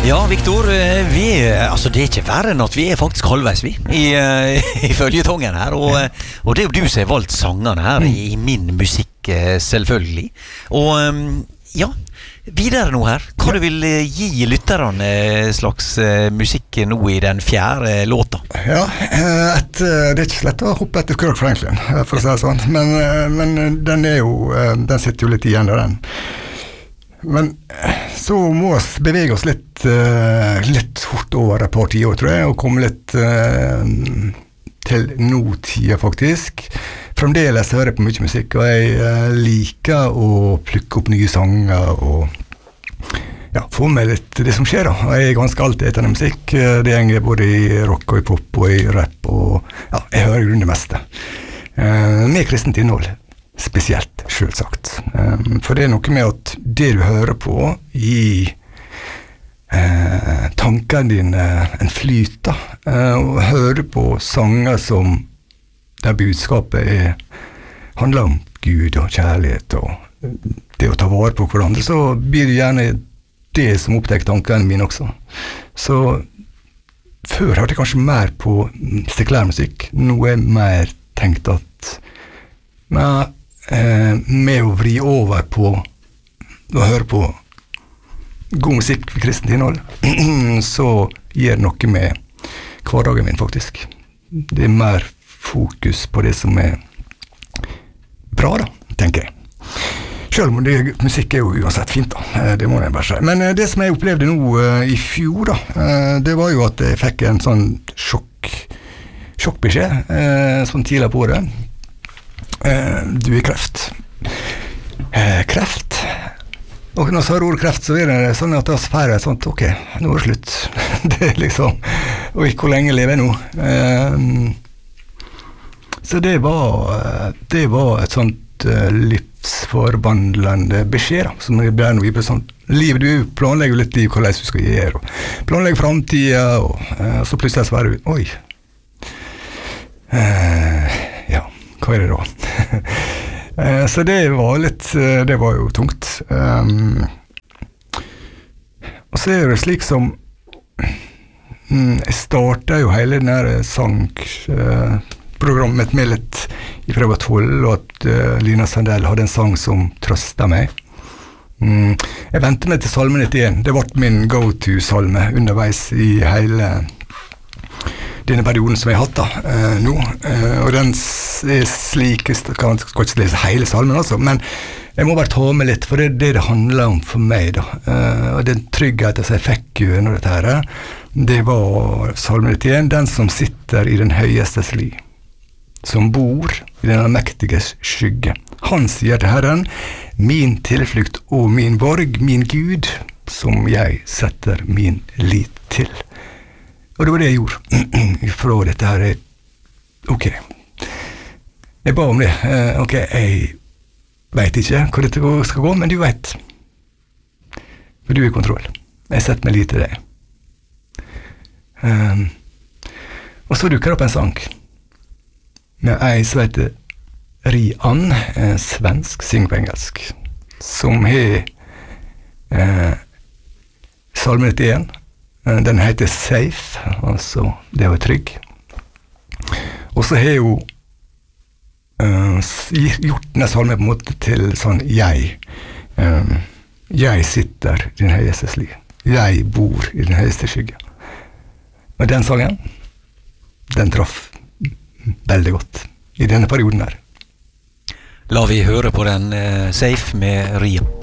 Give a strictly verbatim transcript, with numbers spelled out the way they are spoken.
Ja, Victor, vi, altså det er ikke verre enn at vi er faktisk halvveis vi i, i følgetongen her, og, og det er jo du som har valgt sangene her i, i min musikk, selvfølgelig. Og ja, videre nå her, hva du vil gi lytterne slags musikk nå i den fjerde låta? Ja, et, det er ikke slett å hoppe etter Kirk Franklin, for å si det sånn, men, men den er jo, den sitter jo litt igjen der den. Men så må vi bevege oss litt, uh, litt fort over et par tiår, tror jeg, og komme litt uh, til nåtida, faktisk. Fremdeles hører jeg på mye musikk, og jeg uh, liker å plukke opp nye sanger, og ja, få med litt det som skjer da. Og jeg er ganske alltid etter musikk. Det gjenger både i rock og i pop og i rap, og ja, jeg hører jo det meste. Uh, med kristent innhold. Spesielt, selvsagt. Um, for det er noe med at det du hører på i uh, tankene dine en flyt da, uh, og hører på sanger som der budskapet er, handler om Gud og kjærlighet og det å ta vare på hverandre, så blir det gjerne det som oppdekker tankene mine også. Så før hørte jeg kanskje mer på sekulær musikk, nå er jeg mer tenkt at men, Eh, med å vri over på å høre på god musikk med kristent innhold, så gir noe med hverdagen min, faktisk. Det er mer fokus på det som er bra, da, tenker jeg. Selv om det, musikk er jo uansett fint, da. Det må jeg bare si. Men det som jeg opplevde nå uh, i fjor, da, uh, det var jo at jeg fikk en sånn sjokk, sjokkbeskjed, uh, sånn tidligere på det. Uh, du er kreft. Uh, kreft. Og når jeg hører ordet kreft, så er det sånn at det er et sånt, ok, nå er det slutt. Det er liksom, oi, hvor lenge lever jeg nå? Uh, så det var, det var et sånt uh, livsforvandlende beskjed, da, som ble noe i sånn, livet, du planlegger jo litt liv, hva du skal gjøre, og planlegger fremtiden, og uh, så plutselig så var det, oi, uh, ja, hva er det da? Så det var litt, det var jo tungt. Um, og så er det slik som, um, jeg startet jo hele denne sangprogrammet uh, med litt i prøve tolv, og at uh, Lina Sandell hadde en sang som trøstet meg. Um, jeg ventet meg til salmen nittien, det ble min go-to-salme underveis i hele denne perioden som jeg har hatt da, uh, nå, uh, og den er slik, jeg kan ikke lese hele salmen altså, men jeg må bare ta med litt, for det er det det handler om for meg da, uh, og den tryggheten som jeg fikk jo under dette her, det var salmen nittien, den som sitter i den høyeste sly, som bor i den mektige skygge. Han sier til Herren, min tilflukt og min borg, min Gud, som jeg setter min lit til. Og det var det jeg gjorde fra dette her. Ok, jeg ba om det. Uh, ok, jeg vet ikke hva dette skal gå, men du vet. For du er i kontroll. Jeg setter meg litt til deg. Um, og så dukker det opp en sang med ei som heter Rian, en svensk, synger på engelsk, som har uh, salmen nittien. Den heter Safe, altså det var trygg. Og så har jo uh, gjort denne salmen på en måte til sånn jeg. Um, jeg sitter i den høyeste sly. Jeg bor i den høyeste skygge. Og den sangen, den traff veldig godt i denne perioden her. La vi høre på den uh, Safe med Ria.